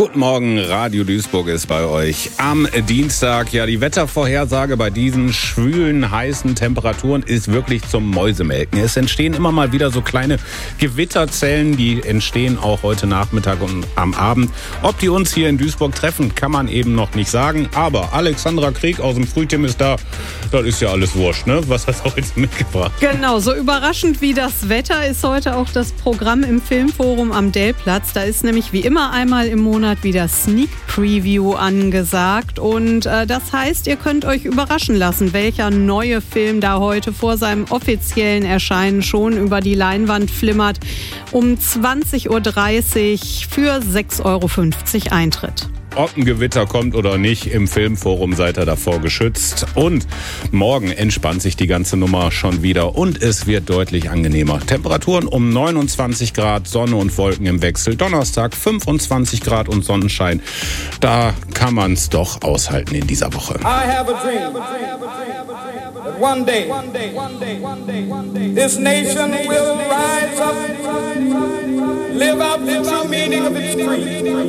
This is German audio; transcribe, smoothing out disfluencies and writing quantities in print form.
Guten Morgen, Radio Duisburg ist bei euch am Dienstag. Ja, die Wettervorhersage bei diesen schwülen, heißen Temperaturen ist wirklich zum Mäusemelken. Es entstehen immer mal wieder so kleine Gewitterzellen, die entstehen auch heute Nachmittag und am Abend. Ob die uns hier in Duisburg treffen, kann man eben noch nicht sagen. Aber Alexandra Krieg aus dem Frühtim ist da. Das ist ja alles wurscht, ne? Was hast du heute mitgebracht? Genau, so überraschend wie das Wetter ist heute auch das Programm im Filmforum am Dellplatz. Da ist nämlich wie immer einmal im Monat wieder Sneak Preview angesagt. Und das heißt, ihr könnt euch überraschen lassen, welcher neue Film da heute vor seinem offiziellen Erscheinen schon über die Leinwand flimmert. Um 20.30 Uhr für 6,50 Euro Eintritt. Ob ein Gewitter kommt oder nicht, im Filmforum seid ihr davor geschützt. Und morgen entspannt sich die ganze Nummer schon wieder und es wird deutlich angenehmer. Temperaturen um 29 Grad, Sonne und Wolken im Wechsel. Donnerstag 25 Grad und Sonnenschein. Da kann man es doch aushalten in dieser Woche. I have a dream that one day this nation will rise up, live out the true meaning of its creed.